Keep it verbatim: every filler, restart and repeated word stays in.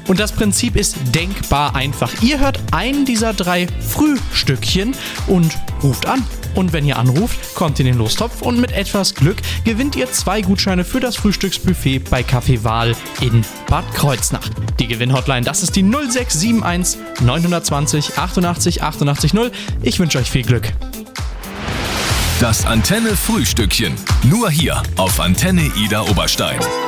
Und das Prinzip ist denkbar einfach. Ihr hört einen dieser drei Frühstückchen und ruft an. Und wenn ihr anruft, kommt in den Lostopf und mit etwas Glück gewinnt ihr zwei Gutscheine für das Frühstücksbuffet bei Café Wahl in Bad Kreuznach. Die Gewinnhotline, das ist die null sechs sieben eins neun zwei null achtundachtzig achtundachtzig null. Ich wünsche euch viel Glück. Das Antenne Frühstückchen. Nur hier auf Antenne Ida Oberstein.